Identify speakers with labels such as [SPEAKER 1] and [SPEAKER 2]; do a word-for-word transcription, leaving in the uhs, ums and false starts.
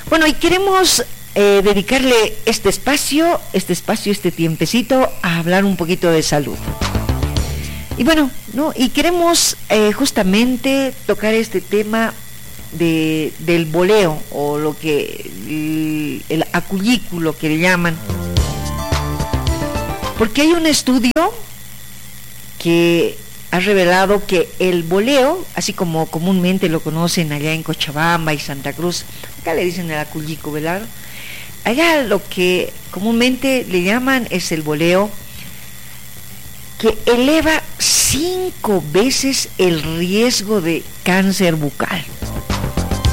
[SPEAKER 1] Bueno, y queremos eh, dedicarle este espacio, este espacio, este tiempecito a hablar un poquito de salud. Y bueno, ¿no? Y queremos eh, justamente tocar este tema de, del boleo, o lo que el, el acullículo que le llaman. Porque hay un estudio que ha revelado que el boleo, así como comúnmente lo conocen allá en Cochabamba y Santa Cruz, acá le dicen el acullico, ¿verdad? Allá lo que comúnmente le llaman es el boleo, que eleva cinco veces el riesgo de cáncer bucal.